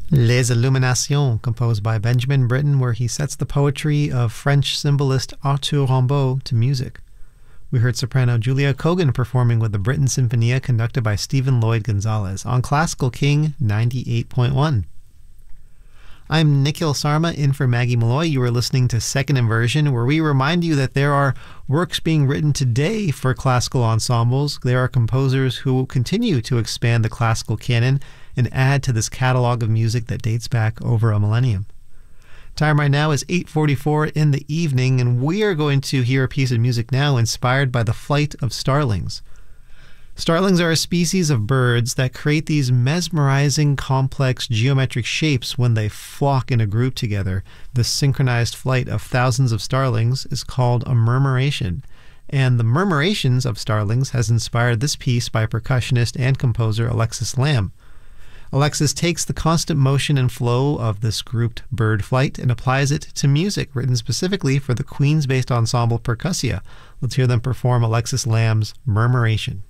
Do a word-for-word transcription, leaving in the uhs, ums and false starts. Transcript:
Les Illuminations, composed by Benjamin Britten, where he sets the poetry of French symbolist Arthur Rimbaud to music. We heard soprano Julia Kogan performing with the Britten Sinfonia conducted by Stephen Lloyd Gonzalez on Classical King ninety-eight point one. I'm Nikhil Sarma in for Maggie Malloy. You are listening to Second Inversion, where we remind you that there are works being written today for classical ensembles. There are composers who will continue to expand the classical canon and add to this catalog of music that dates back over a millennium. Time right now is eight forty-four in the evening, and we are going to hear a piece of music now inspired by the flight of starlings. Starlings are a species of birds that create these mesmerizing, complex geometric shapes when they flock in a group together. The synchronized flight of thousands of starlings is called a murmuration, and the murmurations of starlings has inspired this piece by percussionist and composer Alexis Lamb. Alexis takes the constant motion and flow of this grouped bird flight and applies it to music written specifically for the Queens-based ensemble Percussia. Let's hear them perform Alexis Lamb's Murmuration.